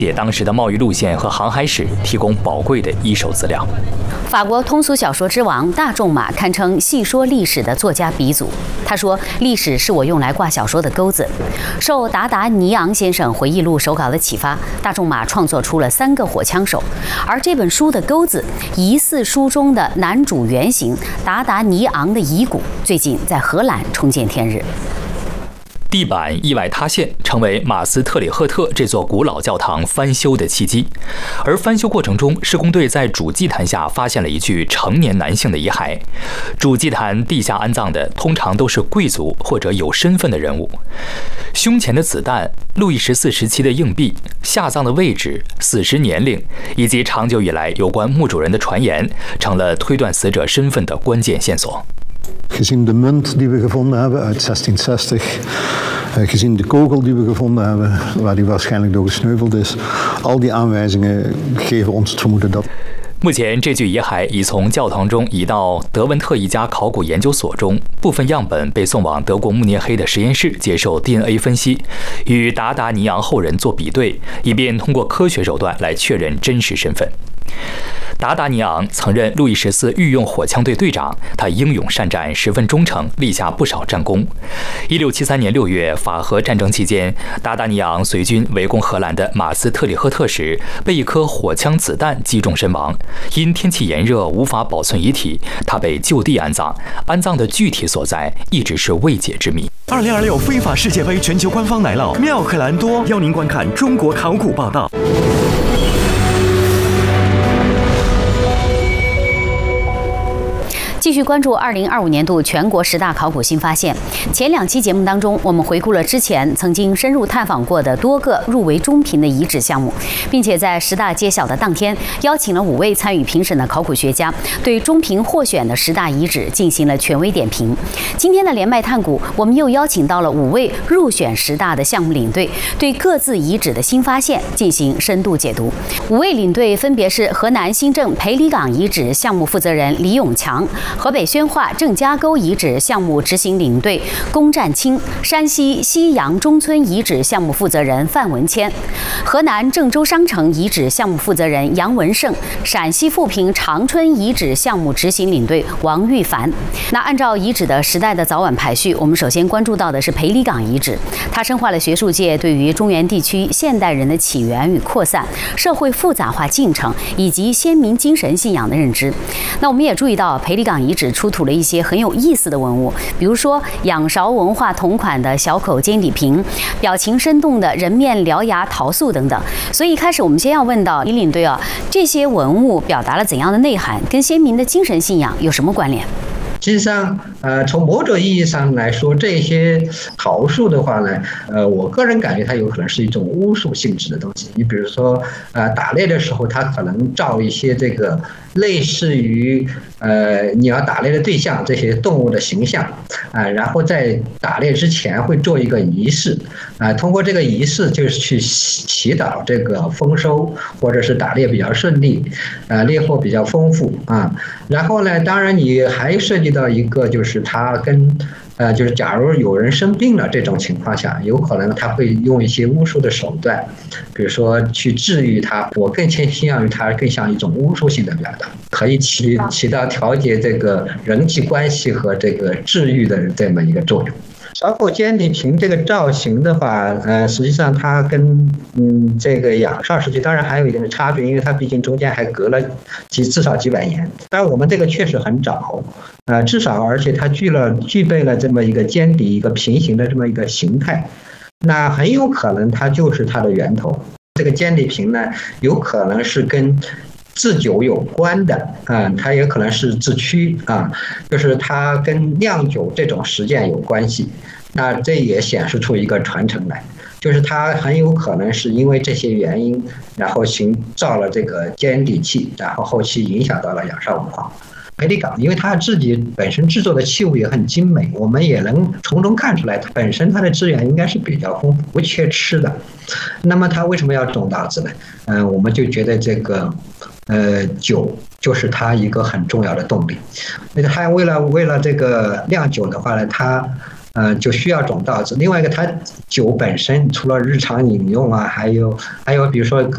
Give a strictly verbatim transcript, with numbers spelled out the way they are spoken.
给当时的贸易路线和航海史提供宝贵的一手资料。 法国通俗小说之王大仲马堪称细说历史的作家鼻祖。他说：“历史是我用来挂小说的钩子。”受达达尼昂先生回忆录手稿的启发，大仲马创作出了三个火枪手，而这本书的钩子疑似书中的男主原型达达尼昂的遗骨，最近在荷兰重见天日。 地板意外塌陷，成为马斯特里赫特这座古老教堂翻修的契机。而翻修过程中，施工队在主祭坛下发现了一具成年男性的遗骸。主祭坛地下安葬的通常都是贵族或者有身份的人物。胸前的子弹、路易十四时期的硬币、下葬的位置、死时年龄，以及长久以来有关墓主人的传言，成了推断死者身份的关键线索。 Gezien de munt die we gevonden hebben uit zestien zestig, gezien de kogel die we gevonden hebben, waar die waarschijnlijk door gesneuveld is, al die aanwijzingen geven ons het vermoeden dat. 目前，这具遗骸已从教堂中移到德文特一家考古研究所中，部分样本被送往德国慕尼黑的实验室接受 D N A 分析，与达达尼昂后人做比对，以便通过科学手段来确认真实身份。达达尼昂曾任路易十四御用火枪队队长，他英勇善战，十分忠诚，立下不少战功。一六七三年六月，法荷战争期间，达达尼昂随军围攻荷兰的马斯特里赫特时，被一颗火枪子弹击中身亡。因天气炎热，无法保存遗体，他被就地安葬。安葬的具体所在一直是未解之谜。 二零二六非法世界杯全球官方来了，妙克兰多邀您观看中国考古报道。 继续关注二零二五年度全国十大考古新发现。前两期节目当中，我们回顾了之前曾经深入探访过的多个入围中评的遗址项目，并且在十大揭晓的当天，邀请了五位参与评审的考古学家，对中评获选的十大遗址进行了权威点评。今天的连麦探古，我们又邀请到了五位入选十大的项目领队，对各自遗址的新发现进行深度解读。五位领队分别是河南新郑裴李岗遗址项目负责人李永强，河北宣化郑家沟遗址项目执行领队龚占清，山西西阳中村遗址项目负责人范文谦，河南郑州商城遗址项目负责人杨文胜，陕西富平长春遗址项目执行领队王玉凡。那按照遗址的时代的早晚排序，我们首先关注到的是裴李岗遗址，它深化了学术界对于中原地区现代人的起源与扩散、社会复杂化进程以及先民精神信仰的认知。那我们也注意到裴李岗遗址出土了一些很有意思的文物，比如说仰韶文化同款的小口尖底瓶，表情生动的人面獠牙陶塑等等。所以一开始我们先要问到李领队啊，这些文物表达了怎样的内涵，跟先民的精神信仰有什么关联？ 实际上，呃，从某种意义上来说，这些陶塑的话呢，呃，我个人感觉它有可能是一种巫术性质的东西。你比如说，呃，打猎的时候，它可能造一些这个类似于呃你要打猎的对象这些动物的形象啊、呃，然后在打猎之前会做一个仪式啊、呃，通过这个仪式就是去祈祷这个丰收，或者是打猎比较顺利，呃，猎获比较丰富啊。然后呢，当然你还涉及到一个就是它跟呃，就是假如有人生病了这种情况下，有可能他会用一些巫术的手段，比如说去治愈他。我更倾向于它更像一种巫术性的表达，可以起起到调节这个人际关系和这个治愈的这么一个作用。小口尖底瓶这个造型的话，呃，实际上它跟嗯这个仰韶时期当然还有一定的差距，因为它毕竟中间还隔了几至少几百年。但我们这个确实很早，呃，至少而且它具了具备了这么一个尖底一个平行的这么一个形态，那很有可能它就是它的源头。这个尖底瓶呢，有可能是跟制酒有关的啊、嗯，它也可能是制曲啊，就是它跟酿酒这种实践有关系。那这也显示出一个传承来，就是它很有可能是因为这些原因，然后形造了这个尖底器，然后后期影响到了仰韶文化。裴李岗，因为他自己本身制作的器物也很精美，我们也能从中看出来，它本身它的资源应该是比较丰富，不缺吃的。那么他为什么要种稻子呢？嗯、呃，我们就觉得这个，呃，酒就是它一个很重要的动力。那他为了为了这个酿酒的话呢，他呃就需要种稻子。另外一个，它酒本身除了日常饮用啊，还有还有比如说